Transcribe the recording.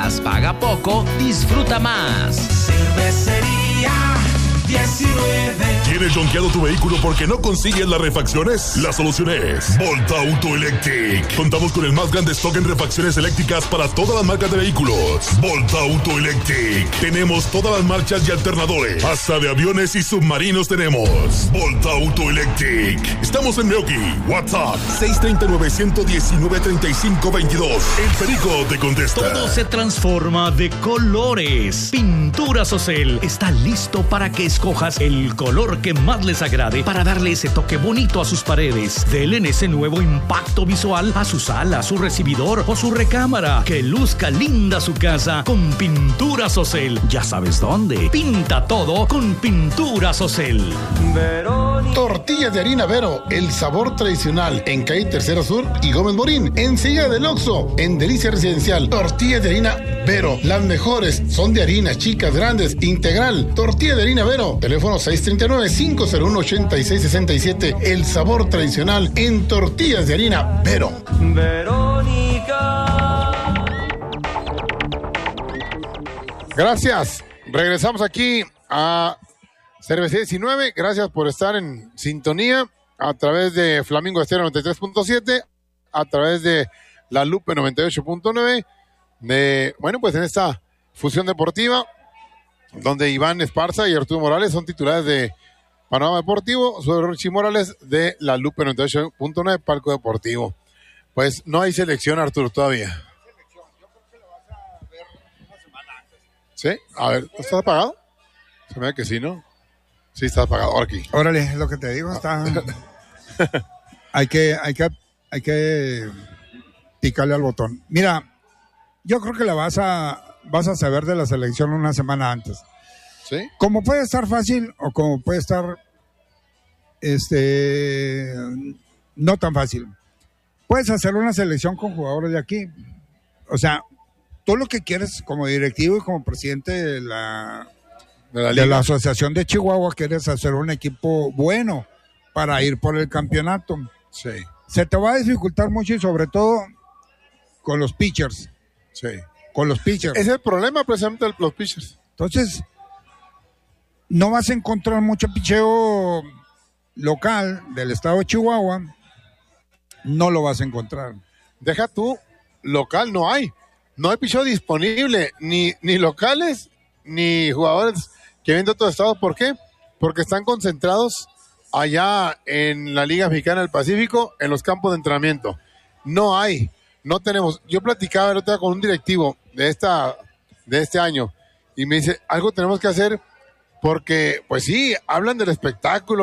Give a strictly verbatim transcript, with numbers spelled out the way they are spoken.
más. Paga poco, disfruta más. Cervecería diecinueve. ¿Tienes jonqueado tu vehículo porque no consigues las refacciones? La solución es Volta Auto Electric. Contamos con el más grande stock en refacciones eléctricas para todas las marcas de vehículos. Volta Auto Electric. Tenemos todas las marchas y alternadores. Hasta de aviones y submarinos tenemos. Volta Auto Electric. Estamos en Meoki. WhatsApp seis tres nueve, uno uno nueve, tres cinco dos dos. El Perico te contesta. Todo se transforma de colores. Pinturas Ocel está listo para que escojas el color que más les agrade para darle ese toque bonito a sus paredes. Denle ese nuevo impacto visual a su sala, su recibidor o su recámara. Que luzca linda su casa con Pinturas Ocel. Ya sabes dónde. Pinta todo con Pinturas Ocel. Tortillas de harina Vero, el sabor tradicional. En calle Tercera Sur y Gómez Morín. En Silla del Oxxo, en Delicia Residencial. Tortillas de harina Vero, las mejores. Son de harina, chicas, grandes, integral. Tortilla de harina Vero. Teléfono seis tres nueve, cinco cero uno, ocho seis seis siete. El sabor tradicional en tortillas de harina Vero. Verónica. Gracias. Regresamos aquí a Cervecería diecinueve. Gracias por estar en sintonía a través de Flamingo Estéreo noventa y tres punto siete, a través de La Lupe noventa y ocho punto nueve. De, bueno, pues en esta fusión deportiva, donde Iván Esparza y Arturo Morales son titulares de Panorama Deportivo, sobre Richie Morales de La Lupe noventa y ocho punto nueve, Palco Deportivo. Pues no hay selección, Arturo, todavía. Selección, yo creo que lo vas a ver una semana antes. ¿Sí? A ver, ¿estás apagado? Se me ve que sí, ¿no? Sí, está apagado aquí. Órale, es lo que te digo, está... hay que, hay que, hay que picarle al botón. Mira, yo creo que la vas a, vas a saber de la selección una semana antes. ¿Sí? Como puede estar fácil o como puede estar, este, no tan fácil. Puedes hacer una selección con jugadores de aquí. O sea, tú lo que quieres como directivo y como presidente de la... De la, de la Asociación de Chihuahua, quieres hacer un equipo bueno para ir por el campeonato. Sí. Se te va a dificultar mucho y sobre todo con los pitchers. Sí. Con los pitchers. Es el problema precisamente de los pitchers. Entonces, no vas a encontrar mucho picheo local del estado de Chihuahua. No lo vas a encontrar. Deja tú, local no hay. No hay picheo disponible, ni, ni locales, ni jugadores que vienen de otros estados. ¿Por qué? Porque están concentrados allá en la Liga Mexicana del Pacífico, en los campos de entrenamiento. No hay, no tenemos. Yo platicaba el otro día con un directivo de esta, de este año, y me dice, algo tenemos que hacer, porque, pues sí, hablan del espectáculo,